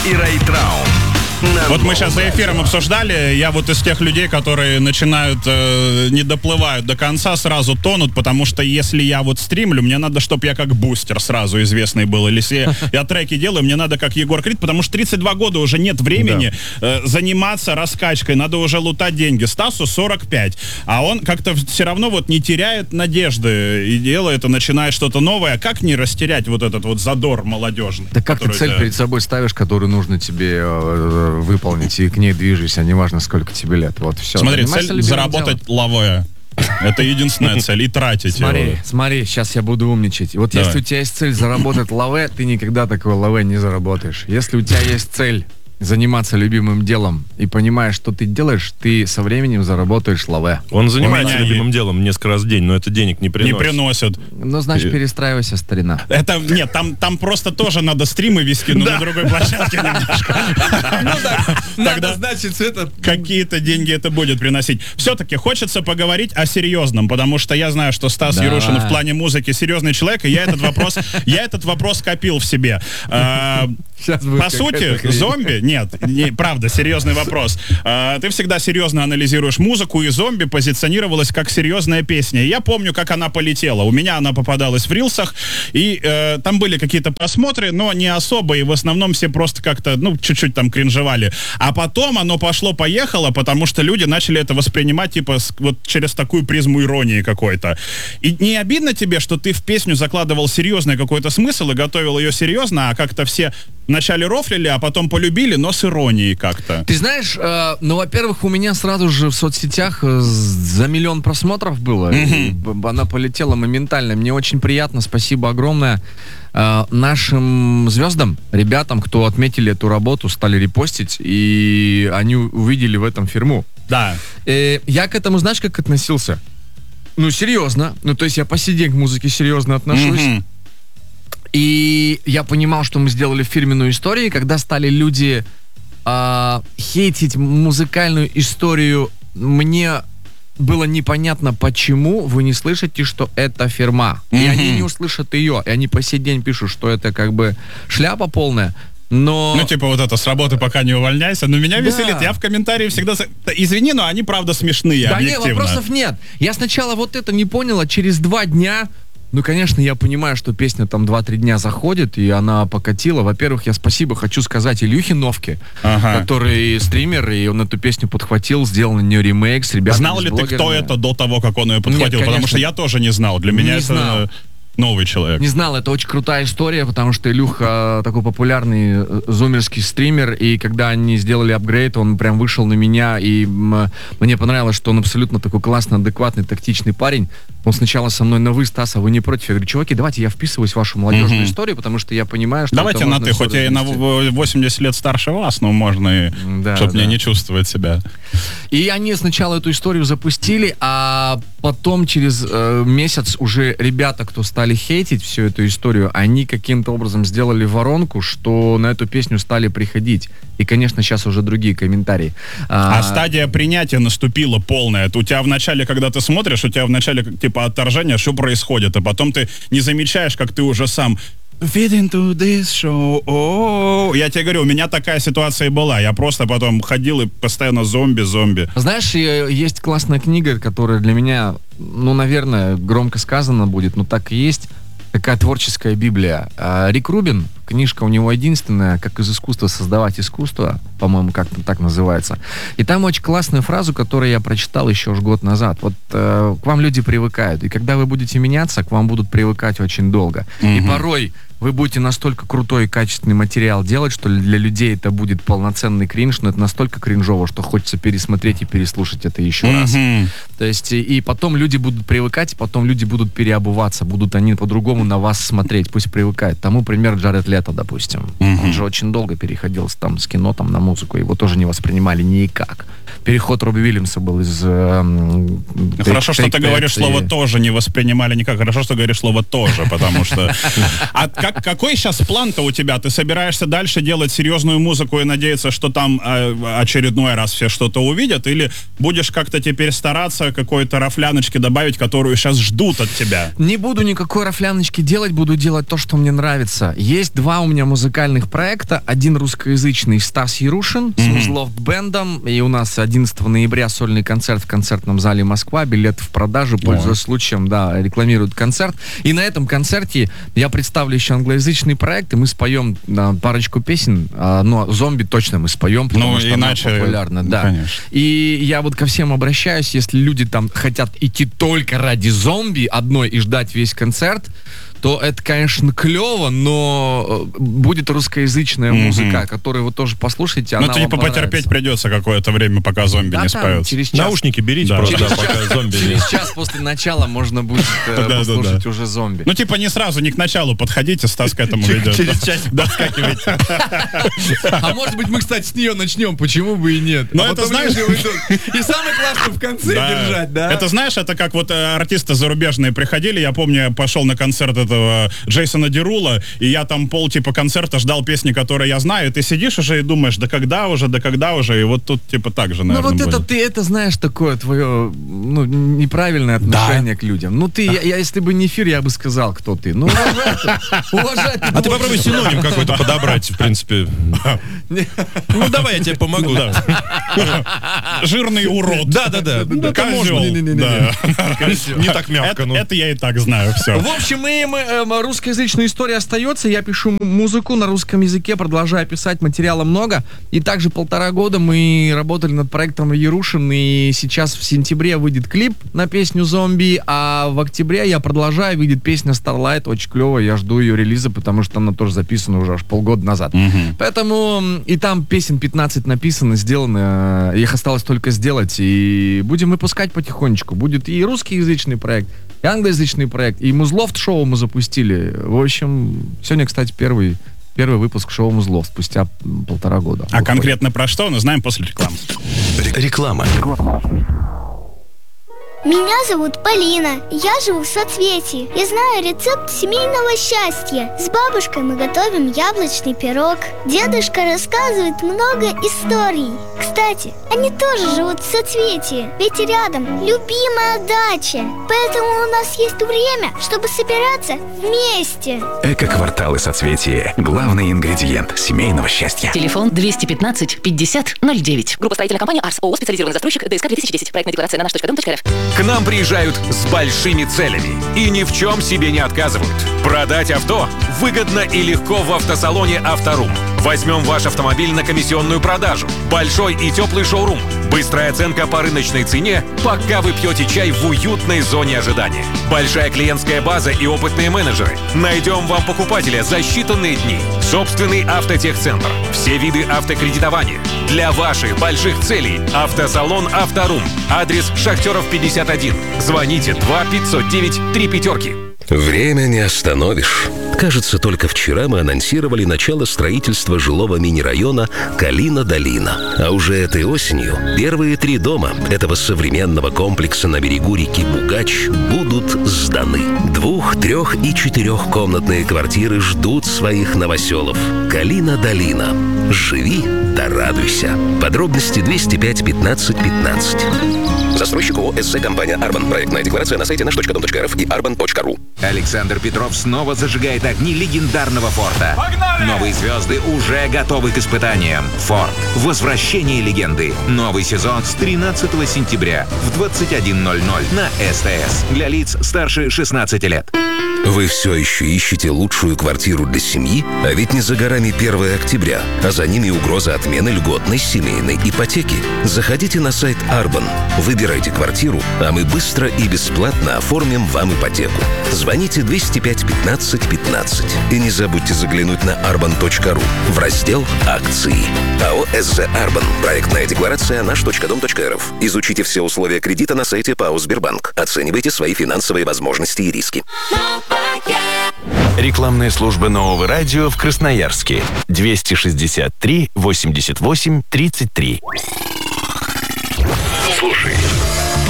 и Райтраун. Вот мы сейчас за эфиром обсуждали, я вот из тех людей, которые начинают, не доплывают до конца, сразу тонут, потому что если я вот стримлю, мне надо, чтобы я как бустер сразу известный был, или если я треки делаю, мне надо как Егор Крид, потому что 32 года уже нет времени заниматься раскачкой, надо уже лутать деньги. Стасу 45, а он как-то все равно вот не теряет надежды и делает, и начинает что-то новое. Как не растерять вот этот вот задор молодежный? Да как ты цель перед собой ставишь, которую нужно тебе выполнить, и к ней движешься, неважно, сколько тебе лет. Вот все. Смотри, цель заработать лаве. Это единственная цель. И тратить его. Смотри, сейчас я буду умничать. Вот если у тебя есть цель заработать лаве, ты никогда такого лаве не заработаешь. Если у тебя есть цель заниматься любимым делом и понимаешь, что ты делаешь, ты со временем заработаешь лаве. Он занимается любимым делом несколько раз в день, но это денег не приносит. Не приносит. Ну, значит, перестраивайся, старина. Это, нет, там просто тоже надо стримы вести, но на другой площадке немножко. Тогда, значит, это... Какие-то деньги это будет приносить. Все-таки хочется поговорить о серьезном, потому что я знаю, что Стас Ярушин в плане музыки серьезный человек, и я этот вопрос копил в себе. По сути, зомби... Нет, правда, серьезный вопрос. Ты всегда серьезно анализируешь музыку, и «Зомби» позиционировалась как серьезная песня. Я помню, как она полетела. У меня она попадалась в рилсах, и там были какие-то просмотры, но не особо, и в основном все просто как-то, чуть-чуть там кринжевали. А потом оно пошло-поехало, потому что люди начали это воспринимать, типа, вот через такую призму иронии какой-то. И не обидно тебе, что ты в песню закладывал серьезный какой-то смысл и готовил ее серьезно, а как-то все вначале рофлили, а потом полюбили, но с иронией как-то. Ты знаешь, во-первых, у меня сразу же в соцсетях за 1 миллион просмотров было. И она полетела моментально. Мне очень приятно, спасибо огромное нашим звездам, ребятам, кто отметили эту работу, стали репостить, и они увидели в этом фирму. Да. Я к этому, знаешь, как относился? Серьезно. То есть я по сей день к музыке серьезно отношусь. И я понимал, что мы сделали фирменную историю, и когда стали люди хейтить музыкальную историю, мне было непонятно, почему вы не слышите, что это фирма. И они не услышат ее, и они по сей день пишут, что это как бы шляпа полная. Но... вот это, с работы пока не увольняйся. Но меня веселит. Я в комментарии всегда... Извини, но они, правда, смешные, объективно. Нет, вопросов нет. Я сначала вот это не понял, а через 2 дня... конечно, я понимаю, что песня там 2-3 дня заходит, и она покатила. Во-первых, я спасибо хочу сказать Илюхе Новке, который стример, и он эту песню подхватил, сделал на нее ремейк с ребятами. Знал ли ты, кто это до того, как он ее подхватил? Нет, потому что я тоже не знал. Для меня это... новый человек. Не знал, это очень крутая история, потому что Илюха такой популярный зумерский стример, и когда они сделали апгрейд, он прям вышел на меня, и мне понравилось, что он абсолютно такой классный, адекватный, тактичный парень. Он сначала со мной на «вы», Стас, а вы не против? Я говорю, чуваки, давайте я вписываюсь в вашу молодежную историю, потому что я понимаю, что давайте на «ты», хоть я и на 80 лет старше вас, но можно и чтобы мне не чувствовать себя. И они сначала эту историю запустили, а потом через месяц уже ребята, кто стали хейтить всю эту историю, они каким-то образом сделали воронку, что на эту песню стали приходить. И, конечно, сейчас уже другие комментарии. А стадия принятия наступила полная. У тебя вначале, когда ты смотришь, у тебя вначале типа отторжение, что происходит, а потом ты не замечаешь, как ты уже сам fit into this show. Я тебе говорю, у меня такая ситуация и была. Я просто потом ходил и постоянно зомби. Знаешь, есть классная книга, которая для меня, наверное, громко сказано будет, но так и есть. Такая творческая Библия. Рик Рубин, книжка у него единственная, как из искусства создавать искусство, по-моему, как-то так называется. И там очень классную фразу, которую я прочитал еще уж год назад. Вот к вам люди привыкают, и когда вы будете меняться, к вам будут привыкать очень долго. И порой вы будете настолько крутой и качественный материал делать, что для людей это будет полноценный кринж, но это настолько кринжово, что хочется пересмотреть и переслушать это еще раз. То есть, и потом люди будут привыкать, и потом люди будут переобуваться, будут они по-другому на вас смотреть, пусть привыкают. Тому пример Джаред Лето, допустим. Он же очень долго переходил с кино на музыку, его тоже не воспринимали никак. переход Робби Уильямса был из... Хорошо, что ты говоришь слово «тоже», не воспринимали никак. Хорошо, что говоришь слово «тоже», потому что... А какой сейчас план-то у тебя? Ты собираешься дальше делать серьезную музыку и надеяться, что там очередной раз все что-то увидят? Или будешь как-то теперь стараться какой-то рафляночки добавить, которую сейчас ждут от тебя? Не буду никакой рафляночки делать, буду делать то, что мне нравится. Есть два у меня музыкальных проекта. Один русскоязычный, Стас Ярушин, с Музлофт бэндом. И у нас 11 ноября сольный концерт в концертном зале Москва. Билеты в продаже, пользуясь случаем, да, рекламируют концерт. И на этом концерте я представлю еще англоязычный проект, и мы споем парочку песен, но «Зомби» точно мы споем, потому что иначе она популярна. Да. Конечно. И я вот ко всем обращаюсь, если люди там хотят идти только ради «Зомби» одной и ждать весь концерт, то это, конечно, клево, но будет русскоязычная музыка, которую вы тоже послушаете. Ну, типа потерпеть придется какое-то время, пока «Зомби» не споют. Через час. Наушники берите просто, пока «Зомби» не... Через час после начала можно будет послушать уже «Зомби». Ну, типа не сразу, не к началу подходите, Стас к этому ведет. Через часик доскакивайте. А может быть, мы, кстати, с нее начнем, почему бы и нет. Но это, знаешь... И самое классное в конце держать, да? Это, знаешь, это как вот артисты зарубежные приходили, я помню, я пошел на концерт этого Джейсона Дерула, и я там типа концерта ждал песни, которые я знаю, и ты сидишь уже и думаешь, да когда уже, и вот тут типа так же, наверное, Ну вот это знаешь, такое твое, неправильное отношение к людям. Ну ты, если бы не эфир, я бы сказал, кто ты. Ну уважай. А ты попробуй синоним какой-то подобрать, в принципе. Ну давай, я тебе помогу. Жирный урод. Да. Козел. Не так мягко. Это я и так знаю, все. В общем, русскоязычная история остается. Я пишу музыку на русском языке, продолжаю писать, материала много. И также 1,5 года мы работали над проектом Ярушин, и сейчас в сентябре выйдет клип на песню «Зомби», а в октябре я продолжаю, выйдет песня «Starlight», очень клевая, я жду ее релиза, потому что она тоже записана уже аж полгода назад. Поэтому и там песен 15 написано, сделано, их осталось только сделать, и будем выпускать потихонечку. Будет и русскоязычный проект, и англоязычный проект, и Музлофт шоу мы запустили. В общем, сегодня, кстати, первый выпуск шоу Музлофт спустя 1,5 года. А конкретно про что, узнаем после рекламы. Реклама. Меня зовут Полина, я живу в Соцветии. Я знаю рецепт семейного счастья. С бабушкой мы готовим яблочный пирог. Дедушка рассказывает много историй. Кстати, они тоже живут в Соцветии, ведь рядом любимая дача. Поэтому у нас есть время, чтобы собираться вместе. Эко-кварталы Соцветия. Главный ингредиент семейного счастья. Телефон 215 50 09. Группа строительной компании «Арс». ООО «Специализированный застройщик». ДСК 2010. Проектная декларация на наш.дом.рф. К нам приезжают с большими целями и ни в чем себе не отказывают. Продать авто выгодно и легко в автосалоне «Авторум». Возьмем ваш автомобиль на комиссионную продажу. Большой и теплый шоурум. Быстрая оценка по рыночной цене, пока вы пьете чай в уютной зоне ожидания. Большая клиентская база и опытные менеджеры. Найдем вам покупателя за считанные дни. Собственный автотехцентр. Все виды автокредитования. Для ваших больших целей. Автосалон «Авторум». Адрес Шахтеров 51. Звоните 2 509 35. Время не остановишь. Кажется, только вчера мы анонсировали начало строительства жилого мини-района Калина-Долина. А уже этой осенью первые 3 дома этого современного комплекса на берегу реки Бугач будут сданы. 2-, 3- и 4-комнатные квартиры ждут своих новоселов. Калина-Долина. Живи да радуйся. Подробности 205 15 15. Застройщик ООО «СЗ компания Арбан». Проектная декларация на сайте наш.дом.рф и arban.ru. Александр Петров снова зажигает огни легендарного Форда. Погнали! Новые звезды уже готовы к испытаниям. Форд. Возвращение легенды. Новый сезон с 13 сентября в 21:00 на СТС. Для лиц старше 16 лет. Вы все еще ищете лучшую квартиру для семьи? А ведь не за горами 1 октября, а за ними угроза отмены льготной семейной ипотеки. Заходите на сайт Арбан, выбирайте квартиру, а мы быстро и бесплатно оформим вам ипотеку. Звоните 205 15 15 и не забудьте заглянуть на arban.ru в раздел «Акции». АО «СЗ Арбан». Проектная декларация наш.дом.рф. Изучите все условия кредита на сайте ПАО «Сбербанк». Оценивайте свои финансовые возможности и риски. Рекламная служба Нового радио в Красноярске. 263 88 33. Слушай,